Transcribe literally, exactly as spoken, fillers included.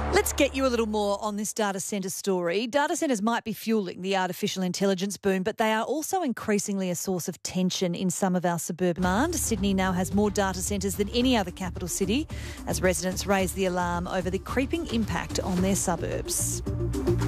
Let's get you a little more on this data centre story. Data centres might be fuelling the artificial intelligence boom, but they are also increasingly a source of tension in some of our suburban demand. Sydney now has more data centres than any other capital city as residents raise the alarm over the creeping impact on their suburbs.